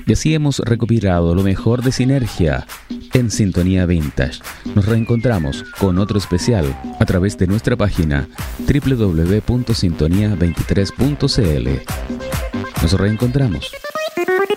Y así hemos recopilado lo mejor de Sinergia en Sintonía Vintage. Nos reencontramos con otro especial a través de nuestra página www.sintonia23.cl. Nos reencontramos.